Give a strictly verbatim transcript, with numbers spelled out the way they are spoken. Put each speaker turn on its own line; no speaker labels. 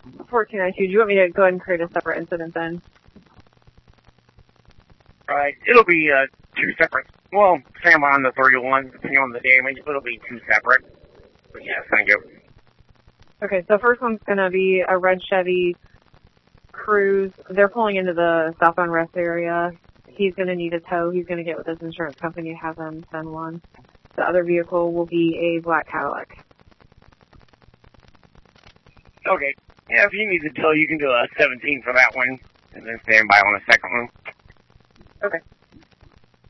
fourteen ninety-two, do you want me to go ahead and create a separate incident then?
Right. It'll be uh, two separate. Well, same on the thirty-one, depending on the damage, but it'll be two separate. But yes, thank you.
Okay, so first one's going to be a red Chevy Cruze. They're pulling into the southbound rest area. He's going to need a tow. He's going to get with his insurance company to have them send one. The other vehicle will be a black Cadillac.
Okay. Yeah, if you need to tow, you can do a seventeen for that one, and then stand by on the second one.
Okay.